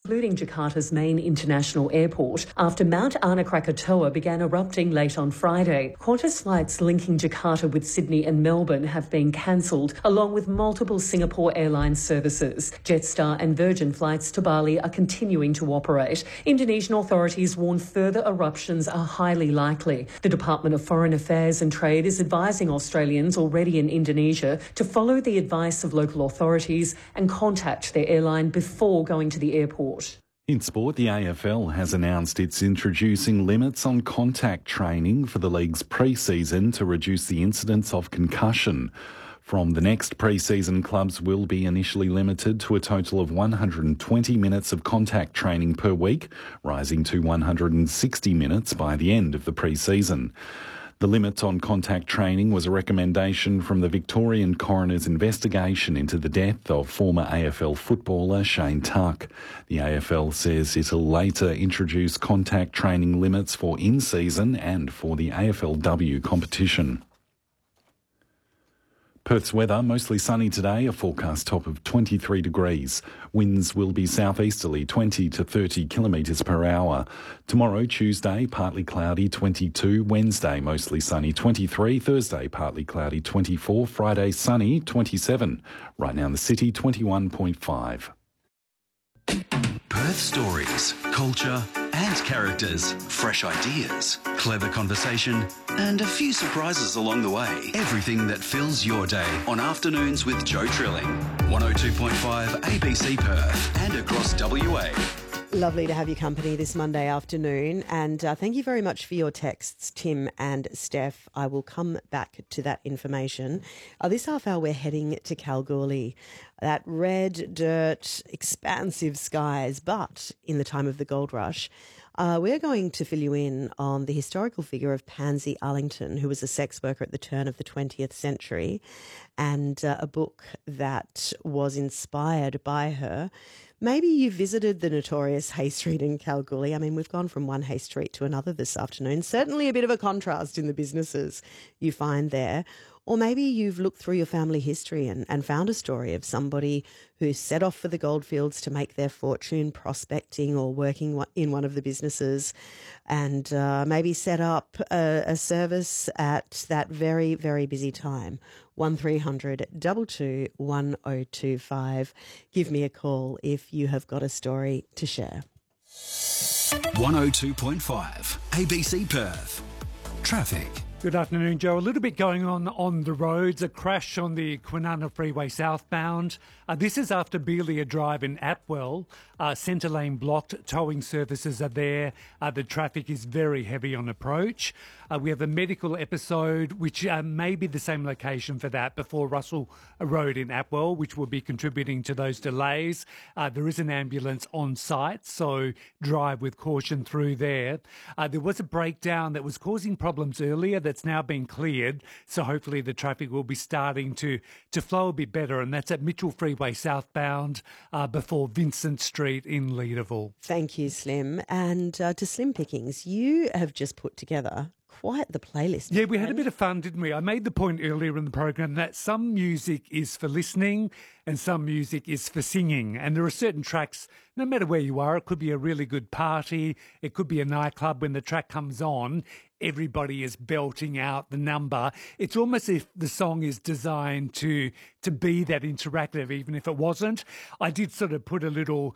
including Jakarta's main international airport, after Mount Anak Krakatoa began erupting late on Friday. Qantas flights linking Jakarta with Sydney and Melbourne have been cancelled, along with multiple Singapore Airlines services. Jetstar and Virgin flights to Bali are continuing to operate. Indonesian authorities warn further eruptions are highly likely. The Department of Foreign Affairs and Trade is advising Australians already in Indonesia to follow the advice of local authorities and contact their airline before going to the airport. In sport, the AFL has announced it's introducing limits on contact training for the league's pre-season to reduce the incidence of concussion. From the next pre-season, clubs will be initially limited to a total of 120 minutes of contact training per week, rising to 160 minutes by the end of the pre-season. The limit on contact training was a recommendation from the Victorian coroner's investigation into the death of former AFL footballer Shane Tuck. The AFL says it'll later introduce contact training limits for in-season and for the AFLW competition. Perth's weather, mostly sunny today, a forecast top of 23 degrees. Winds will be southeasterly 20 to 30 kilometres per hour. Tomorrow, Tuesday, partly cloudy 22. Wednesday, mostly sunny 23. Thursday, partly cloudy 24. Friday, sunny 27. Right now in the city, 21.5. Perth stories, culture and characters, fresh ideas, clever conversation and a few surprises along the way. Everything that fills your day on Afternoons with Joe Trilling. 102.5 ABC Perth and across WA. Lovely to have your company this Monday afternoon, and thank you very much for your texts, Tim and Steph. I will come back to that information. This half hour we're heading to Kalgoorlie, that red dirt, expansive skies, but in the time of the gold rush. We're going to fill you in on the historical figure of Pansy Arlington, who was a sex worker at the turn of the 20th century, and a book that was inspired by her. Maybe you visited the notorious Hay Street in Kalgoorlie. I mean, we've gone from one Hay Street to another this afternoon. Certainly a bit of a contrast in the businesses you find there. Or maybe you've looked through your family history and found a story of somebody who set off for the goldfields to make their fortune prospecting or working in one of the businesses, and maybe set up a service at that very, very busy time. 1300 22 1025. Give me a call if you have got a story to share. 102.5 ABC Perth. Traffic. Good afternoon, Joe. A little bit going on the roads. A crash on the Kwinana Freeway southbound. This is after Beelia Drive in Atwell. Centre lane blocked. Towing services are there. The traffic is very heavy on approach. We have a medical episode, which may be the same location for that, before Russell Road in Atwell, which will be contributing to those delays. There is an ambulance on site, so drive with caution through there. There was a breakdown that was causing problems earlier that's now been cleared, so hopefully the traffic will be starting to flow a bit better, and that's at Mitchell Freeway southbound before Vincent Street in Leederville. Thank you, Slim. And to Slim Pickings, you have just put together quite the playlist. Yeah, we had a bit of fun, didn't we? I made the point earlier in the program that some music is for listening and some music is for singing. And there are certain tracks, no matter where you are, it could be a really good party, it could be a nightclub. When the track comes on, everybody is belting out the number. It's almost as if the song is designed to be that interactive, even if it wasn't. I did sort of put a little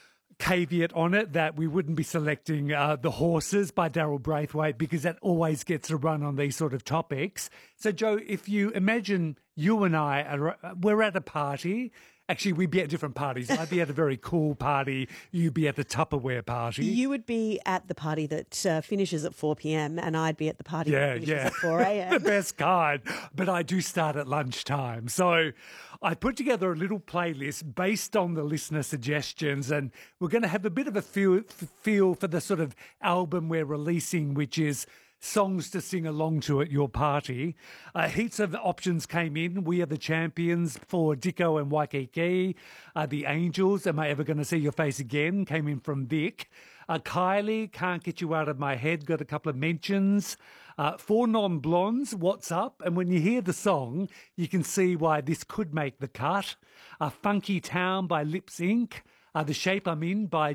caveat on it that we wouldn't be selecting The Horses by Daryl Braithwaite, because that always gets a run on these sort of topics. So, Joe, if you imagine you and I, we're at a party. Actually, we'd be at different parties. I'd be at a very cool party. You'd be at the Tupperware party. You would be at the party that finishes at 4 p.m. and I'd be at the party that finishes at 4 a.m. The best kind. But I do start at lunchtime. So I put together a little playlist based on the listener suggestions, and we're going to have a bit of a feel for the sort of album we're releasing, which is songs to sing along to at your party. Heaps of options came in. We Are the Champions for Dicko and Waikiki. The Angels, Am I Ever Going to See Your Face Again, came in from Vic. Kylie, Can't Get You Out of My Head, got a couple of mentions. Four Non-Blondes, What's Up? And when you hear the song, you can see why this could make the cut. Funky Town by Lips Inc. The Shape I'm In by